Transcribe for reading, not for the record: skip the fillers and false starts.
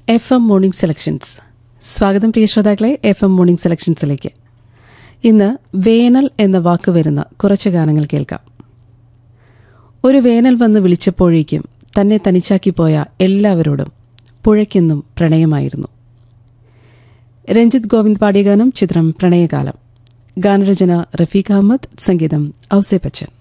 FM morning selections. സ്വാഗതം പ്രിയ ശ്രോതാക്കളെ FM morning സെലക്ഷൻസിലേക്ക്. ഇന്ന് വേനൽ എന്ന വാക്ക് വരുന്ന കുറച്ച് ഗാനങ്ങൾ കേൾക്കാം. ഒരു വേനൽ വന്ന് വിളിച്ചപ്പോഴേക്കും തന്നെ തനിച്ചാക്കി പോയ എല്ലാവരോടും പുഴയ്ക്കെന്നും പ്രണയമായിരുന്നു. രഞ്ജിത്ത് ഗോവിന്ദ് പാടിയ ഗാനം, ചിത്രം പ്രണയകാലം. ഗാനരചന റഫീഖ് അഹമ്മദ്, സംഗീതം ഔസേ ബച്ചൻ.